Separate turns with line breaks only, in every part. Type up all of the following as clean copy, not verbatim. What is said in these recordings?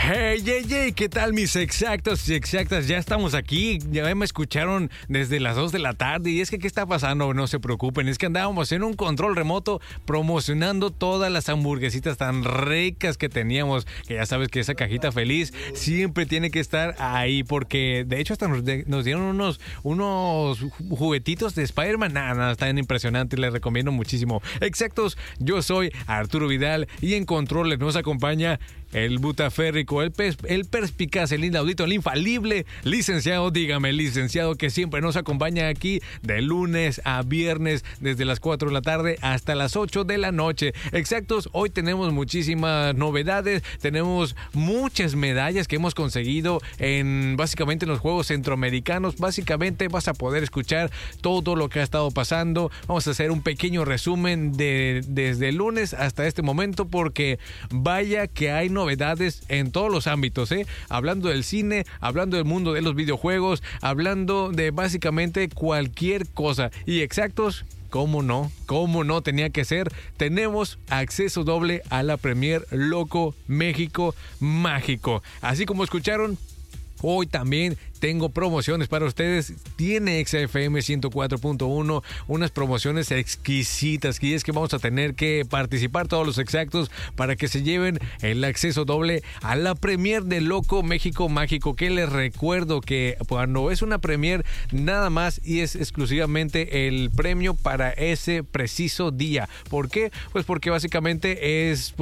Hey, hey, hey, ¿qué tal mis exactos y exactas? Ya estamos aquí, ya me escucharon desde las 2 de la tarde y es que ¿qué está pasando? No se preocupen, es que andábamos en un control remoto promocionando todas las hamburguesitas tan ricas que teníamos, que ya sabes que esa cajita feliz siempre tiene que estar ahí porque de hecho hasta nos dieron unos juguetitos de Spider-Man, nada, están impresionantes, les recomiendo muchísimo. Exactos, yo soy Arturo Vidal y en controles nos acompaña el butaférrico, el perspicaz, el inaudito, el infalible licenciado, dígame, licenciado, que siempre nos acompaña aquí de lunes a viernes desde las 4 de la tarde hasta las 8 de la noche. Exactos, hoy tenemos muchísimas novedades, tenemos muchas medallas que hemos conseguido básicamente en los Juegos Centroamericanos. Básicamente vas a poder escuchar todo lo que ha estado pasando. Vamos a hacer un pequeño resumen desde el lunes hasta este momento porque vaya que hay novedades en todos los ámbitos, hablando del cine, hablando del mundo de los videojuegos, hablando de básicamente cualquier cosa. Y exactos, ¿cómo no? Tenía que ser. Tenemos acceso doble a la Premier Loco México Mágico. Así como escucharon, hoy también tengo promociones para ustedes. Tiene XFM 104.1 unas promociones exquisitas y es que vamos a tener que participar todos los exactos para que se lleven el acceso doble a la Premier de Loco México Mágico, que les recuerdo que cuando es una Premier nada más y es exclusivamente el premio para ese preciso día. ¿Por qué? Pues porque básicamente es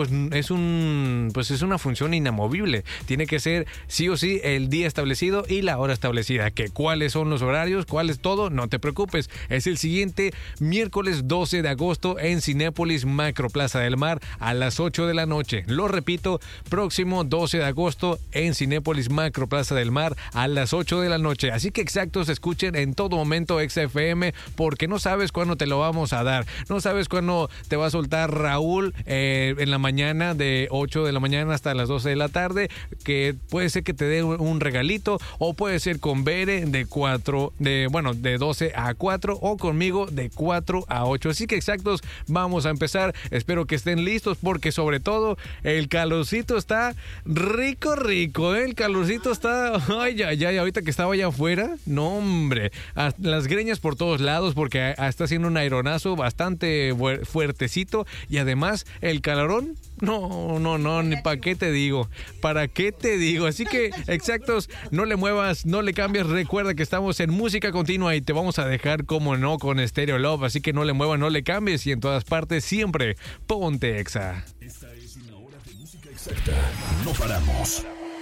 una función inamovible. Tiene que ser sí o sí el día establecido y la hora establecida. ¿Que cuáles son los horarios? ¿Cuál es todo? No te preocupes. Es el siguiente miércoles 12 de agosto en Cinépolis Macro Plaza del Mar a las 8 de la noche. Lo repito, próximo 12 de agosto en Cinépolis Macro Plaza del Mar a las 8 de la noche. Así que exactos, escuchen en todo momento XFM porque no sabes cuándo te lo vamos a dar. No sabes cuándo te va a soltar Raúl en la mañana de 8 de la mañana hasta las 12 de la tarde, que puede ser que te dé un regalito o puede ser con Bere de 12 a 4 o conmigo de 4 a 8. Así que exactos, vamos a empezar. Espero que estén listos porque sobre todo el calorcito está rico. El calorcito está... Ay, ahorita que estaba allá afuera, no hombre, las greñas por todos lados porque está haciendo un aironazo bastante fuertecito y además el calorón. No, ni para qué te digo. Así que, exactos, no le muevas, no le cambies. Recuerda que estamos en música continua y te vamos a dejar, como no, con Stereo Love. Así que no le muevas, no le cambies y en todas partes siempre ponte Exa.
Esta es una hora de música exacta. No paramos.